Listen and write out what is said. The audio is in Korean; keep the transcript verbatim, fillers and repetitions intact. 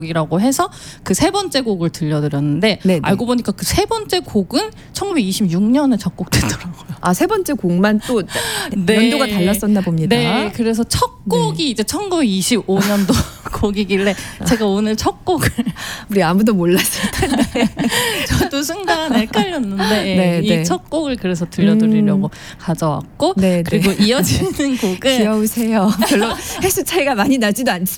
이라고 해서 그 세 번째 곡을 들려드렸는데 네네. 알고 보니까 그 세 번째 곡은 천구백이십육 년에 작곡됐더라고요. 아, 세 번째 곡만 또 네. 연도가 달랐었나 봅니다. 네, 그래서 첫 곡이 네. 이제 천구백이십오 년도 곡이길래 제가 오늘 첫 곡을 우리 아무도 몰랐을 텐데. 저도 순간 헷갈렸는데 네, 이 네. 첫 곡을 그래서 들려드리려고 음. 가져왔고 네, 네. 그리고 이어지는 곡은 귀여우세요. 별로 횟수 차이가 많이 나지도 않습니다.